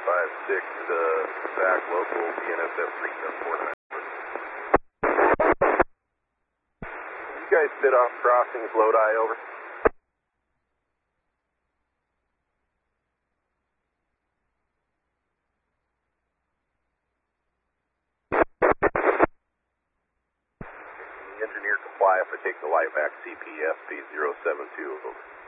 956 back local BNSF 3749. You guys sit off crossings, Lodi, over. The engineer comply if I take the light back, CPSP 072 over.